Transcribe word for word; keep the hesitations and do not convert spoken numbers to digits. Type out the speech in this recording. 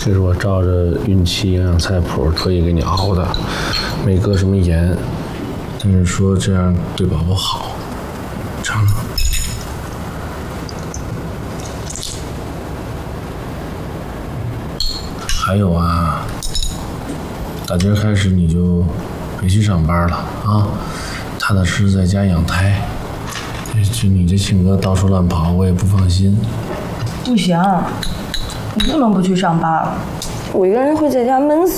这是我照着孕期营养菜谱特意给你熬的，没搁什么盐，但是说这样对宝宝好。尝尝。还有啊，打今儿开始你就别去上班了啊，踏踏实实在家养胎。就你这性格到处乱跑，我也不放心。 不行，你不能不去上班，我一个人会在家闷死。